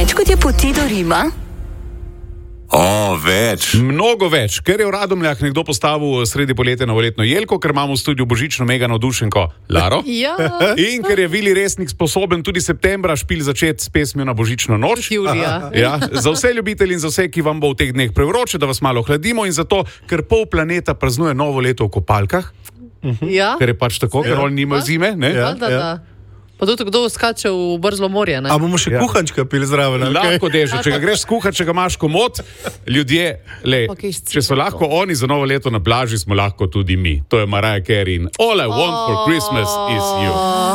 Več kot je poti do Rima. Več. Mnogo več, ker je v Radomljah nekdo postavil sredi poletja novoletno jelko, ker imamo v studiu božično mega navdušenko Laro. Ja. In ker je Vili Resnik sposoben tudi septembra špil začeti s pesmijo na božično noč. Julija. Ja, za vse ljubitelji in za vse, ki vam bo v teh dneh prevroče, da vas malo hladimo in zato, ker pol planeta praznuje novo leto v kopalkah, Ja. ker je pač tako, ker oni nimajo zime, ne? Da. Pa tudi kdo skače v Brzlo morje, ne? A bomo še kuhančka pili zraven? ali kaj? Lahko dežo, če ga greš skuhati, če ga imaš komod, ljudje, če so lahko oni za novo leto na plaži, smo lahko tudi mi. To je Mariah Carey in All I Want for Christmas is You.